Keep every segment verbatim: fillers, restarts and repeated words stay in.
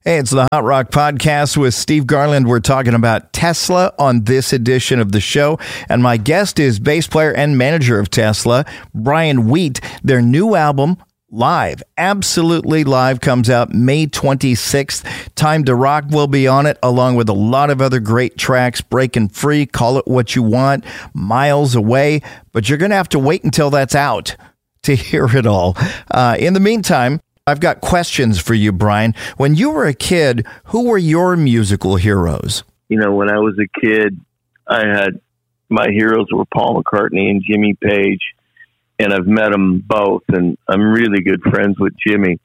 Hey, it's the Hot Rock Podcast with Steve Garland. We're talking about Tesla on this edition of the show. And my guest is bass player and manager of Tesla, Brian Wheat. Their new album, Live, absolutely live, comes out May twenty-sixth. Time to Rock will be on it, along with a lot of other great tracks. Breaking Free, Call It What You Want, Miles Away. But you're going to have to wait until that's out to hear it all. Uh, in the meantime, I've got questions for you, Brian. When you were a kid, who were your musical heroes? You know, when I was a kid, I had my heroes were Paul McCartney and Jimmy Page, and I've met them both, and I'm really good friends with Jimmy.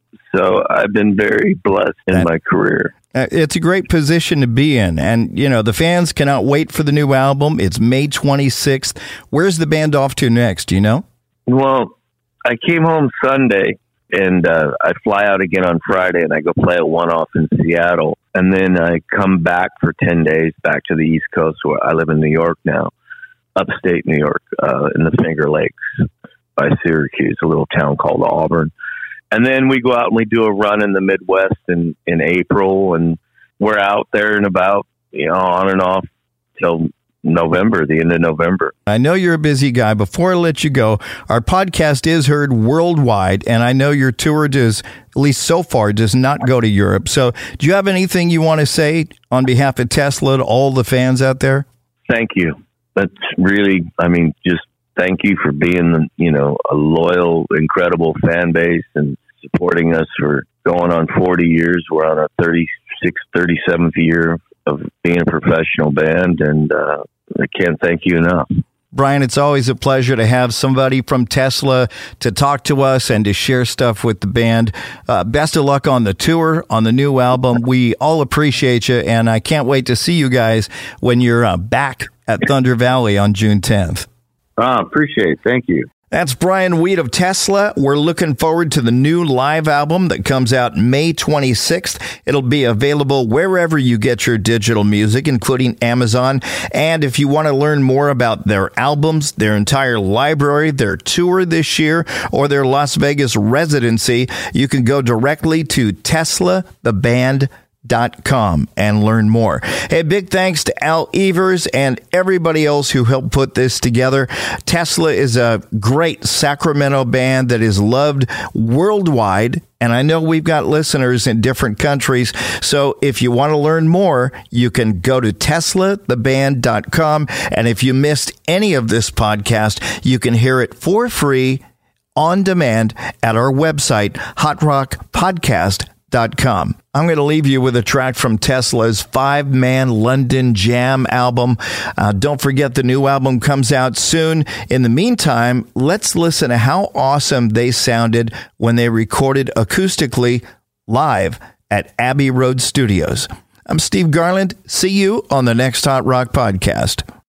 So I've been very blessed in that, my career. It's a great position to be in, and, you know, the fans cannot wait for the new album. It's May twenty-sixth. Where's the band off to next, do you know? Well, I came home Sunday. And uh, I fly out again on Friday, and I go play a one-off in Seattle. And then I come back for ten days back to the East Coast, where I live in New York now, upstate New York, uh, in the Finger Lakes by Syracuse, a little town called Auburn. And then we go out and we do a run in the Midwest in, in April, and we're out there and about, you know, on and off till November, the end of November. I know you're a busy guy. Before I let you go, our podcast is heard worldwide, and I know your tour does, at least so far, does not go to Europe. So do you have anything you want to say on behalf of Tesla to all the fans out there? Thank you. That's really, I mean, just thank you for being, you know, a loyal, incredible fan base and supporting us for going on forty years. We're on our thirty-sixth, thirty-seventh year of being a professional band, and uh, I can't thank you enough. Brian, it's always a pleasure to have somebody from Tesla to talk to us and to share stuff with the band. Uh, best of luck on the tour, on the new album. We all appreciate you, and I can't wait to see you guys when you're uh, back at Thunder Valley on June tenth. Ah, appreciate it. Thank you. That's Brian Wheat of Tesla. We're looking forward to the new live album that comes out May twenty-sixth. It'll be available wherever you get your digital music, including Amazon. And if you want to learn more about their albums, their entire library, their tour this year, or their Las Vegas residency, you can go directly to tesla the band dot com and learn more. Hey, big thanks to Al Evers and everybody else who helped put this together. Tesla is a great Sacramento band that is loved worldwide, and I know we've got listeners in different countries. So if you want to learn more, you can go to tesla the band dot com, and if you missed any of this podcast, you can hear it for free on demand at our website, hot rock podcast dot com. I'm going to leave you with a track from Tesla's five-man London Jam album. Uh, don't forget the new album comes out soon. In the meantime, let's listen to how awesome they sounded when they recorded acoustically live at Abbey Road Studios. I'm Steve Garland. See you on the next Hot Rock Podcast.